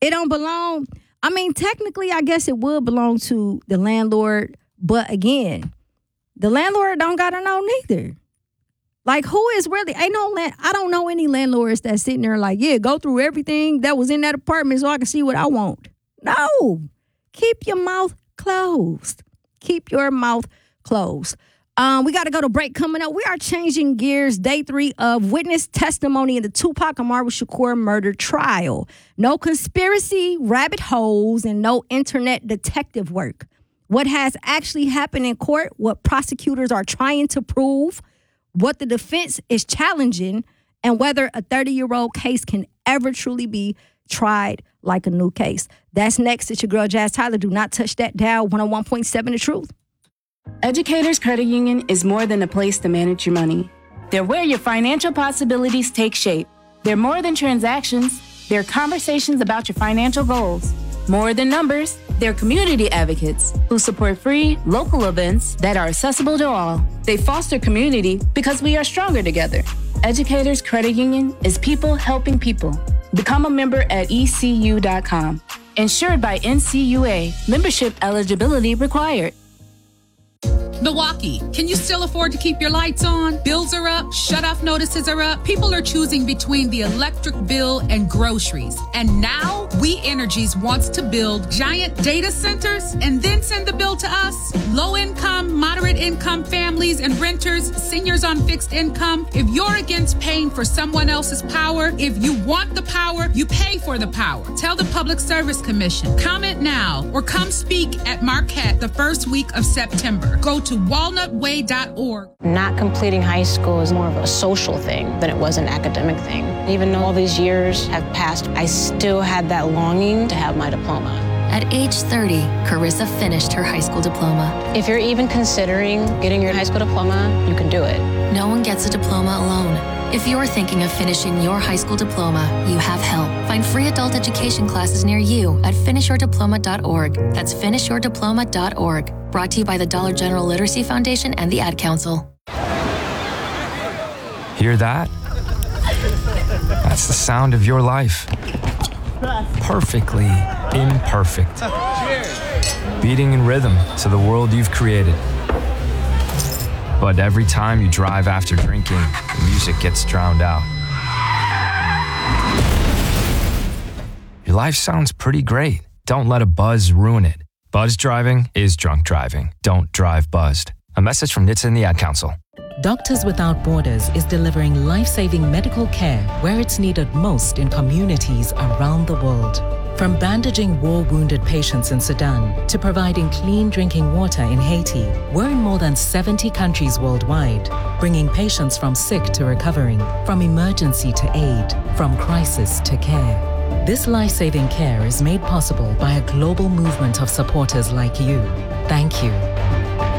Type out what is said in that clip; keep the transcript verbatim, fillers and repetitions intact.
It don't belong. I mean, technically, I guess it would belong to the landlord. But again, the landlord don't got to know neither. Like, who is really, ain't no land, I don't know any landlords that's sitting there like, yeah, go through everything that was in that apartment so I can see what I want. No. Keep your mouth closed. Keep your mouth closed. Um, we got to go to break coming up. We are changing gears. Day three of witness testimony in the Tupac Amaru Shakur murder trial. No conspiracy rabbit holes and no internet detective work. What has actually happened in court, what prosecutors are trying to prove, what the defense is challenging, and whether a thirty-year-old case can ever truly be tried like a new case. That's next. It's your girl, Jazz Tyler. Do not touch that dial. one oh one point seven The Truth. Educators Credit Union is more than a place to manage your money. They're where your financial possibilities take shape. They're more than transactions. They're conversations about your financial goals. More than numbers, they're community advocates who support free, local events that are accessible to all. They foster community because we are stronger together. Educators Credit Union is people helping people. Become a member at E C U dot com. Insured by N C U A. Membership eligibility required. Milwaukee, can you still afford to keep your lights on? Bills are up, shut-off notices are up. People are choosing between the electric bill and groceries. And now, We Energies wants to build giant data centers and then send the bill to us. Low-income, moderate-income families and renters, seniors on fixed income. If you're against paying for someone else's power, if you want the power, you pay for the power. Tell the Public Service Commission. Comment now or come speak at Marquette the first week of September. Go to walnut way dot org. Not completing high school is more of a social thing than it was an academic thing. Even though all these years have passed, I still had that longing to have my diploma. At age thirty, Carissa finished her high school diploma. If you're even considering getting your high school diploma, you can do it. No one gets a diploma alone. If you're thinking of finishing your high school diploma, you have help. Find free adult education classes near you at finish your diploma dot org. That's finish your diploma dot org. Brought to you by the Dollar General Literacy Foundation and the Ad Council. Hear that? That's the sound of your life. Perfectly imperfect. Beating in rhythm to the world you've created. But every time you drive after drinking, the music gets drowned out. Your life sounds pretty great. Don't let a buzz ruin it. Buzz driving is drunk driving. Don't drive buzzed. A message from N H T S A and the Ad Council. Doctors Without Borders is delivering life-saving medical care where it's needed most in communities around the world. From bandaging war-wounded patients in Sudan to providing clean drinking water in Haiti, we're in more than seventy countries worldwide, bringing patients from sick to recovering, from emergency to aid, from crisis to care. This life-saving care is made possible by a global movement of supporters like you. Thank you.